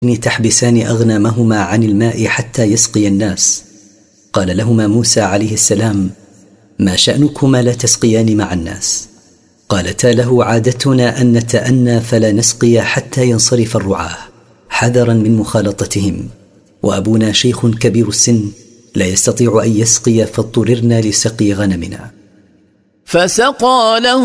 تحبسان أغنامهما عن الماء حتى يسقي الناس. قال لهما موسى عليه السلام: ما شأنكما لا تسقيان مع الناس؟ قالتا له: عادتنا أن نتأنى فلا نسقي حتى ينصرف الرعاة حذرا من مخالطتهم، وأبونا شيخ كبير السن لا يستطيع أن يسقي فاضطررنا لسقي غنمنا. فسقى له